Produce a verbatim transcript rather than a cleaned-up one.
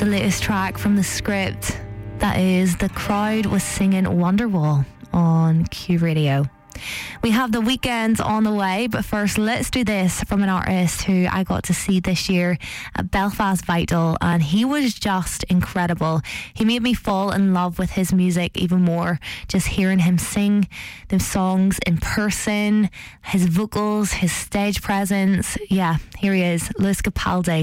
the latest track from The Script. That is The Crowd was singing Wonderwall on Q Radio. We have The Weeknd on the way, but first let's do this from an artist who I got to see this year at Belfast Vital, and he was just incredible. He made me fall in love with his music even more, just hearing him sing the songs in person, his vocals, his stage presence. Yeah, here he is, Lewis Capaldi.